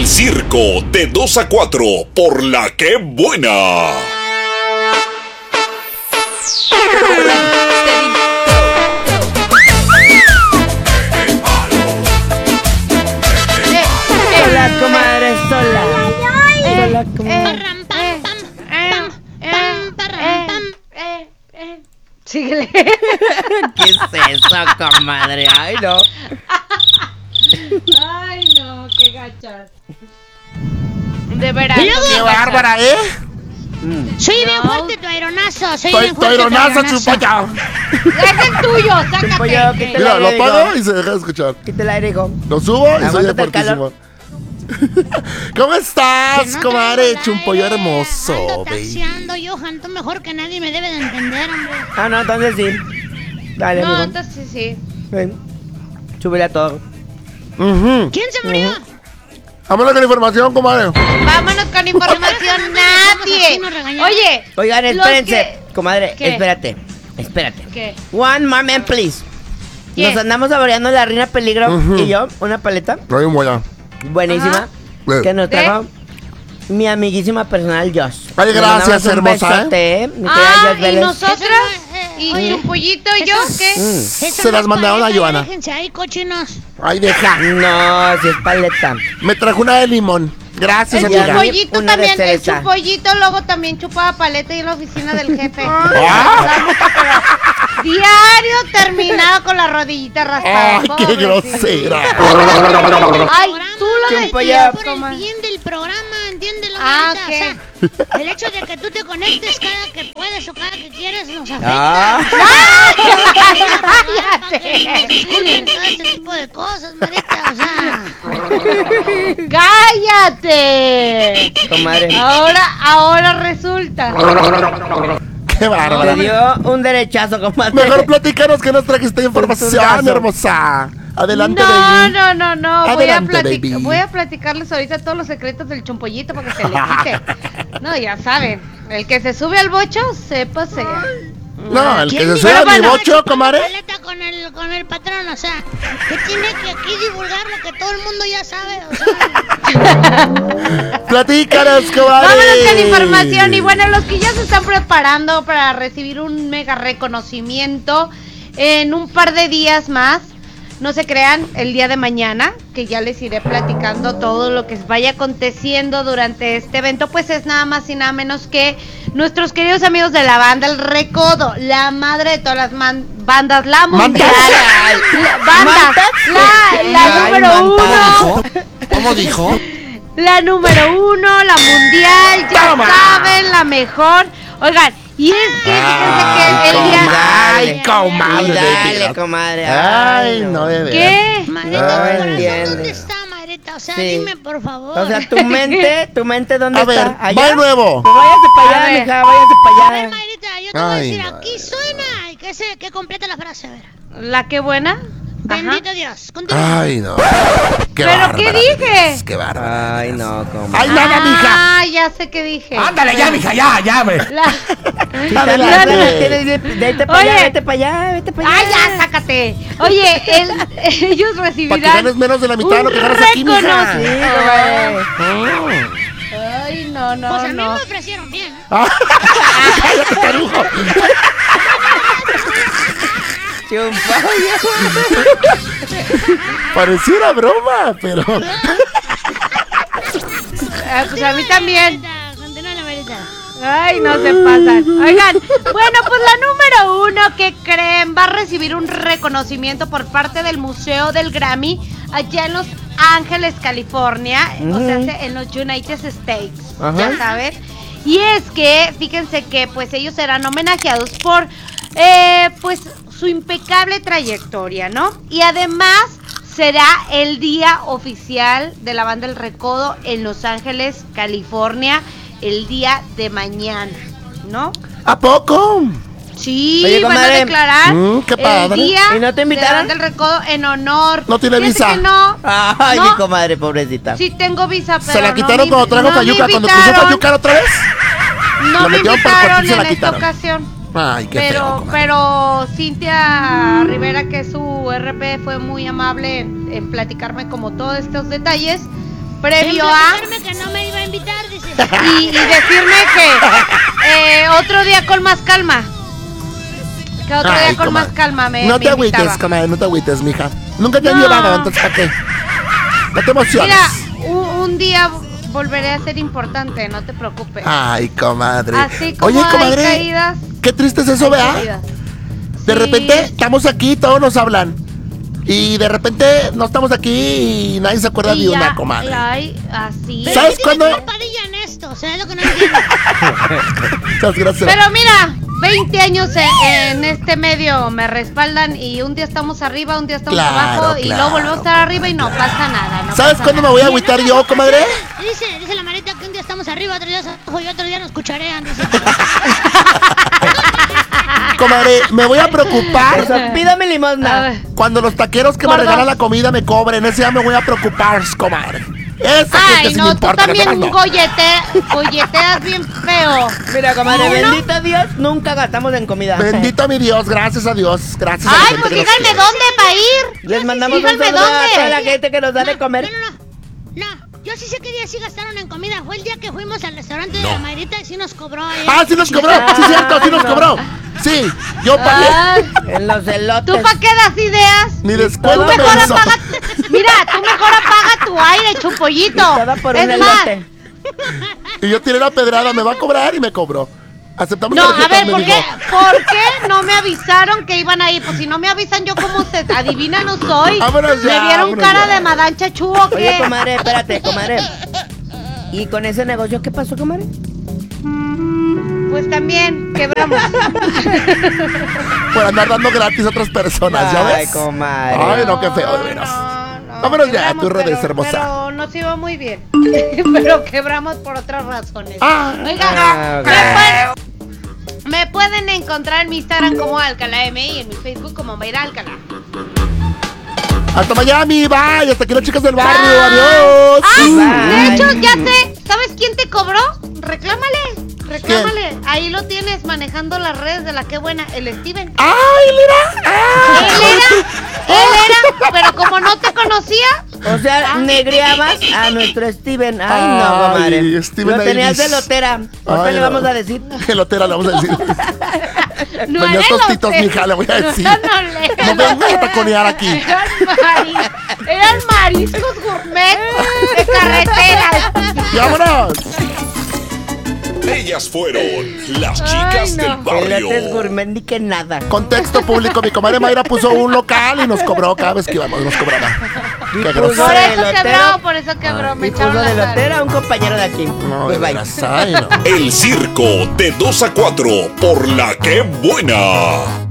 El circo de 2 a 4 por La Que Buena. Sola, comadre, sola. Sola, comadre. Síguele. ¿Qué es eso, comadre? Ay, no. Ay, no, qué gachas. De veras. ¡Qué bárbara, Soy bien fuerte tu aeronazo. Tu aeronazo, chupolla. Es el tuyo, sácate. Mira, lo apago y se deja de escuchar. Quita el aire, hijo. Lo subo y se oye Aguántate el calor. fuertísimo. ¿Cómo estás, Que no comadre? traigo el Chumpollo aire. hermoso, Ando baby. taxiando, Johan, tú mejor que nadie me debe de entender, hombre. Ah, no, entonces sí. Dale, No, amigo. entonces sí. Ven. Súbele a todo. ¿Quién se murió? Vámonos con la información, comadre. Vámonos con información. Nadie. Oye. Oigan, los espérense. que- Comadre, ¿Qué? espérate. ¿Qué? One moment, please. ¿Qué? Nos andamos saboreando la Reina Peligro y yo, una paleta Trae un buena. buenísima que nos trajo mi amiguísima personal Josh. Ay, Le gracias, mandamos un hermosa, besote, mi querida Ah, Josh ¿y Vélez. nosotras? ¿Y un pollito y yo qué? Se las mandaron a Joana. Déjense ahí, cochinos. Ay, deja. No, si es paleta. Me trajo una de limón. Gracias, El amiga. chupollito Una de también, el cereza. chupollito luego también chupaba paleta y en la oficina del jefe. Ah. Diario terminado con la rodillita raspada. Ay, qué pobrecito. grosera. Ay, tú lo Chumpo decías. ya. Por el bien del programa, entiéndelo. Ah, Marita? ¿qué? O sea, el hecho de que tú te conectes cada que puedes o cada que quieres nos afecta. Ah, Para que nos disculpen todo este tipo de cosas, Marita. O sea, ¡Cállate! comadre. Ahora resulta. Qué Te bárbara. dio un derechazo, comadre. Mejor platícanos que nos trajiste información, Zurdazo. hermosa. Adelante, No, baby. no. Adelante, baby. Voy a platicarles ahorita todos los secretos del chompollito para que se le quite. No, ya saben. El que se sube al bocho, se pasea. No, el que ¿quién se dijo suba a mi que bocho, chupar comadre. paleta con el patrón? O sea, que tiene que aquí divulgar lo que todo el mundo ya sabe. O sea, Platícanos, comadre. Vámonos con información. Y bueno, los que ya se están preparando para recibir un mega reconocimiento en un par de días más. No se crean, el día de mañana, que ya les iré platicando todo lo que vaya aconteciendo durante este evento, pues es nada más y nada menos que nuestros queridos amigos de la banda El Recodo, la madre de todas las bandas, la mundial, la número uno, ¿Cómo dijo? la número uno, la mundial, ya Toma. saben, la mejor. Oigan, y es que fíjense que el día... Ay, comadre. Dale, comadre. Ay, no, de veras. ¿Qué? Marita, Ay, ¿tu corazón entiende. dónde está, Marita? O sea, Sí. dime, por favor. O sea, tu mente, ¿dónde A está? ver, ¿Allá? va de nuevo. Pues váyase para A allá, ver. mija, váyase A para ver, allá. Marita, yo te voy a Ay, decir, madre. aquí suena. Y que complete la frase, a ver. ¿La qué buena? Ajá. Bendito Dios. Continúa. Ay, no. Qué ¿Pero bárbara. qué dije? Qué bárbara. Ay, no, comadre. Ay, nada, mija. Ah, ya sé qué dije. Ándale ya, mija, ya, hombre. La- Adelante. Vete para allá, Oye. vete para allá, vete para allá. ¡Ay, ya, sácate! Oye, ellos Para que recibirán ganes menos de la mitad de lo que ganas aquí, mija. Sí, güey. Ay, no, Pues a mí no. me ofrecieron bien. Cállate, tarujo. Pareciera broma, pero... Pues a mí también. Marita, continúa, Marita. Ay, no se pasan. Oigan, bueno, pues la número uno, ¿qué creen? Va a recibir un reconocimiento por parte del Museo del Grammy allá en Los Ángeles, California, o sea, en los United States, Ajá. ya saben. Y es que, fíjense que pues ellos serán homenajeados por pues su impecable trayectoria, ¿no? Y además será el día oficial de la banda El Recodo en Los Ángeles, California, el día de mañana, ¿no? ¿A poco? Sí, Oye, van a comadre. declarar Qué el padre. día ¿Y no te de invitaron? la banda El Recodo en honor. No tiene Fíjate visa. que no. Ay, No. mi comadre, pobrecita. Sí tengo visa, pero ¿Se la no quitaron me cuando trajo no me Fayuca? Cuando cruzó invitaron. Fayuca otra vez? No La me metieron por invitaron corte y se en la esta quitaron. ocasión. Ay, qué feo, comadre. Pero Cintia Rivera, que es su RP, fue muy amable en platicarme como todos estos detalles. previo En a platicarme que no me iba a invitar, dice. y decirme que otro día con más calma. Que otro Ay, día con comadre. más calma me No te me agüites, invitaba. comadre, no te agüites, mija. Nunca te han No. llevado, entonces ¿para qué? No te emociones. Mira, un día volveré a ser importante, no te preocupes. Ay, comadre. Así como Oye, hay comadre, caídas, qué triste es eso, hay ¿verdad? caídas. De Sí. repente estamos aquí, todos nos hablan. Y de repente no estamos aquí y nadie se acuerda de una, comadre. Ay, así. Pero ¿Sabes ¿qué tiene cuándo? que ver Padilla en esto? O sea, es lo que no entiendo. Muchas gracias. Pero mira, 20 años en este medio me respaldan y un día estamos arriba, un día estamos Claro, abajo y claro, luego volvemos a estar arriba y no pasa nada. No ¿Sabes pasa cuándo me nada. voy a agüitar yo, comadre? Dice la Marita que un día estamos arriba, otro día abajo y otro día nos cucharean. Dice. Comadre, me voy a Eso, preocupar pídame A limosna. ver. cuando los taqueros que me Gordo. regalan la comida me cobren. Ese día me voy a preocupar, comadre. Esa gente Ay, sí me no, tú importa. las también demás no. golleteas bien feo. Mira, comadre, ¿No? bendito Dios, nunca gastamos en comida. Bendito mi Dios, gracias a Dios. Gracias a la Ay, gente pues que nos díganme quiere. dónde para ir. Les mandamos un díganme saludo a dónde. toda la gente que nos da de comer. No, yo sí sé que día sí gastaron en comida. Fue el día que fuimos al restaurante de la Marita y sí nos cobró. Ah, sí nos cobró, sí, cierto, sí nos cobró. Sí, yo pagué. Ah, En los elotes. ¿tú para qué das ideas? Mi Tú descuento me mejor hizo. apaga, mira, tú mejor apaga tu aire, chupollito. Todo por un Es más, elote. Y yo tiré la pedrada, me va a cobrar y me cobró. Aceptamos no, a tarjetas, ver, me ¿por dijo. por qué no me avisaron que iban a ir? Pues si no me avisan, yo como se adivina no soy. Vámonos ya, ¿Me vieron vámonos cara ya. de madancha chu o Oye, qué? comadre, espérate, comadre. ¿Y con ese negocio qué pasó, comadre? Pues también quebramos. Por andar dando gratis a otras personas, ¿ya Ay, ves? comadre. Ay, no, qué feo, de veras. Vámonos ya, quebramos, tu redes, pero- hermosa. Pero nos iba muy bien. Pero quebramos por otras razones. Ah. Oiga, Ah, me pueden encontrar en mi Instagram como Alcalá M y en mi Facebook como Mayra Alcalá. Hasta Miami, bye. Hasta aquí las chicas del barrio, Bye. adiós. Ah, de Bye. hecho, ya sé. ¿Sabes quién te cobró? Reclámale. Reclámale. Ahí lo tienes manejando las redes de la Qué Buena, el Steven. Ay, mira. Ah. Él era, pero como no te conocía, O sea, negreabas a nuestro Steven. Ay, no, Ay, comadre. Steven Lo tenías Davis. de lotera. Ahorita Ay, le no. vamos a decir. Gelotera le vamos a decir. no Vendías era tostitos, elotero. mija, le voy a decir. No, No vengas a taconear aquí. Eran mariscos gourmet de carretera. Y vámonos. Ellas fueron las Ay, chicas no. del barrio. Elotes gourmet ni que nada. Contexto público, mi comadre Mayra puso un local y nos cobró cada vez que íbamos, nos cobraba. Qué puso grosero. Por de eso elotero. quebró, por eso quebró. Me Y puso echaron de la sal. lotera a un compañero de aquí. No, de Pues bye. veras, ay, no. El circo de 2 a 4 por la que buena.